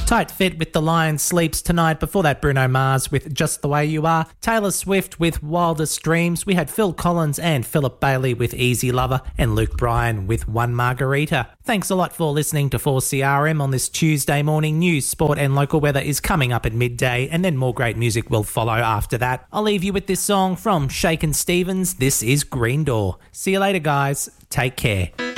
Tight Fit with The Lion Sleeps Tonight. Before that, Bruno Mars with Just the Way You Are. Taylor Swift with Wildest Dreams. We had Phil Collins and Philip Bailey with Easy Lover, and Luke Bryan with One Margarita. Thanks a lot for listening to 4CRM on this Tuesday morning. News, sport and local weather is coming up at midday, and then more great music will follow after that. I'll leave you with this song from Shakin' Stevens. This is Green Door. See you later, guys. Take care.